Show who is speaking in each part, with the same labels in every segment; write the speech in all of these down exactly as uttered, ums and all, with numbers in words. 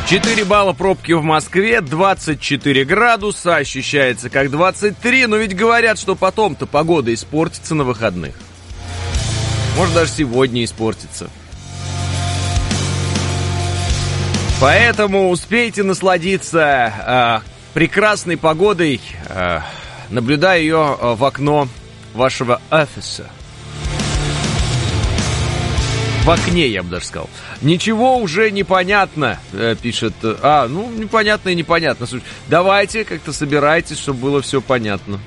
Speaker 1: четыре балла пробки в Москве, двадцать четыре градуса, ощущается как двадцать три, но ведь говорят, что потом-то погода испортится на выходных. Может, даже сегодня испортится. Поэтому успейте насладиться э, прекрасной погодой, э, наблюдая ее э, в окно вашего офиса. В окне, я бы даже сказал. Ничего уже непонятно, э, пишет. А, ну, непонятно и непонятно. Слушай, давайте как-то собирайтесь, чтобы было все понятно.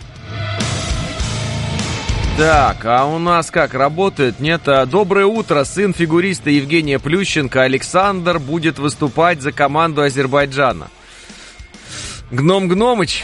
Speaker 1: Так, а у нас как, работает? Нет? А, доброе утро. Сын фигуриста Евгения Плющенко, Александр, будет выступать за команду Азербайджана. Гном Гномыч.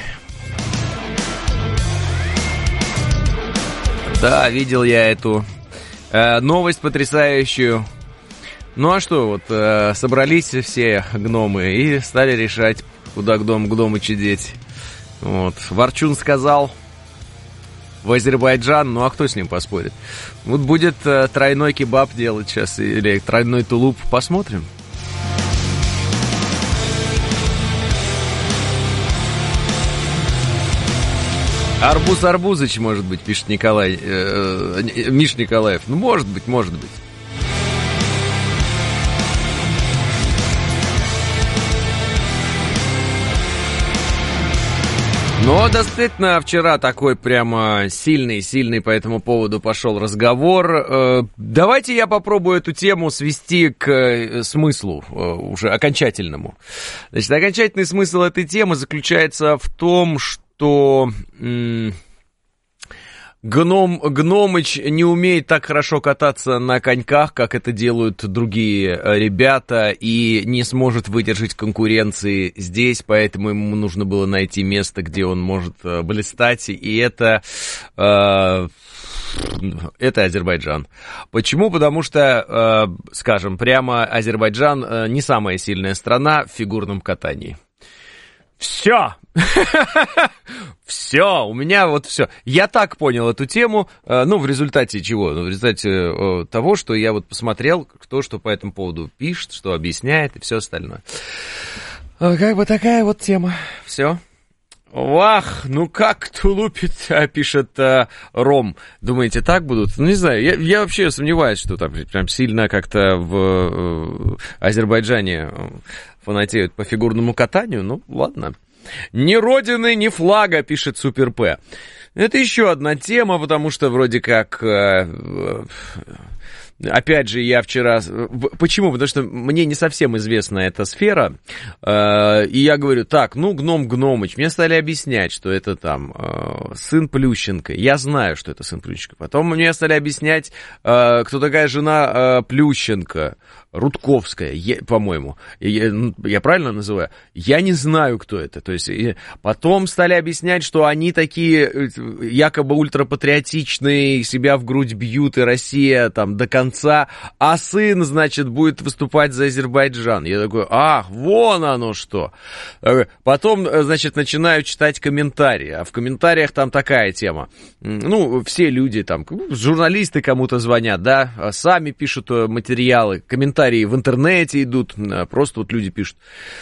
Speaker 1: Да, видел я эту... новость потрясающую. Ну а что, вот э, собрались все гномы и стали решать, куда гном Гномыча деть. Вот. Ворчун сказал в Азербайджан, ну а кто с ним поспорит? Вот будет э, тройной кебаб делать сейчас, или тройной тулуп, посмотрим. Арбуз Арбузыч, может быть, пишет Николай, э, э, Миш Николаев. Ну, может быть, может быть. Но действительно, вчера такой прямо сильный-сильный по этому поводу пошел разговор. Э, давайте я попробую эту тему свести к э, смыслу, э, уже окончательному. Значит, окончательный смысл этой темы заключается в том, что что м- гном, Гномыч не умеет так хорошо кататься на коньках, как это делают другие ребята, и не сможет выдержать конкуренции здесь, поэтому ему нужно было найти место, где он может блистать, и это... Э- Это Азербайджан. Почему? Потому что, э, скажем, прямо Азербайджан э, не самая сильная страна в фигурном катании. Все! Все, у меня вот все. Я так понял эту тему, ну, в результате чего? Ну, в результате того, что я вот посмотрел, кто что по этому поводу пишет, что объясняет и все остальное. Как бы такая вот тема. Все. Вах, ну как тулупит, пишет а, Ром. Думаете, так будут? Ну, не знаю, я, я вообще сомневаюсь, что там прям сильно как-то в э, Азербайджане фанатеют по фигурному катанию. Ну, ладно. Ни родины, ни флага, пишет Супер П. Это еще одна тема, потому что вроде как... Э, э, Опять же, я вчера... Почему? Потому что мне не совсем известна эта сфера. И я говорю, так, ну, Гном Гномыч. Мне стали объяснять, что это там сын Плющенко. Я знаю, что это сын Плющенко. Потом мне стали объяснять, кто такая жена Плющенко. Рудковская, я, по-моему. Я, я правильно называю? Я не знаю, кто это. То есть, потом стали объяснять, что они такие якобы ультрапатриотичные, себя в грудь бьют, и Россия там до конца. А сын, значит, будет выступать за Азербайджан. Я такой, ах, вон оно что. Потом, значит, начинаю читать комментарии. А в комментариях там такая тема. Ну, все люди там, журналисты кому-то звонят, да, сами пишут материалы, комментарии в интернете идут, просто вот люди пишут.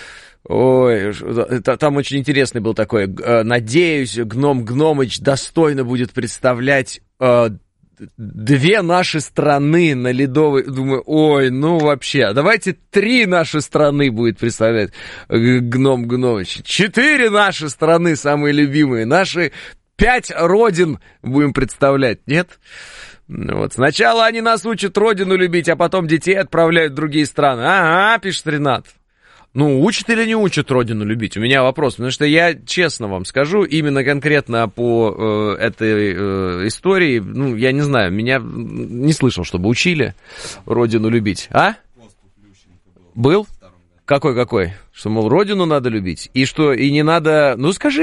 Speaker 1: Ой, там очень интересный был такой. Надеюсь, Гном Гномыч достойно будет представлять э, две наши страны на ледовой... Думаю, ой, ну вообще, давайте три наши страны будет представлять Гном Гномыч. Четыре наши страны, самые любимые. Наши пять родин будем представлять, нет? Вот. Сначала они нас учат родину любить, а потом детей отправляют в другие страны. Ага, пишет Ренат. Ну, учат или не учат родину любить? У меня вопрос, потому что я честно вам скажу, именно конкретно по э, этой э, истории, ну, я не знаю, меня не слышал, чтобы учили родину любить. А? Был? Какой-какой? Что, мол, родину надо любить? И что, и не надо... Ну, скажи.